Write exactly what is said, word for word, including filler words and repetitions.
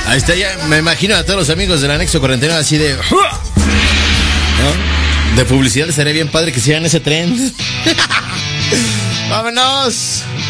Ahí está, ya me imagino a todos los amigos del anexo cuarenta y nueve así de... ¿no? De publicidad, sería bien padre que sigan ese tren. ¡Vámonos!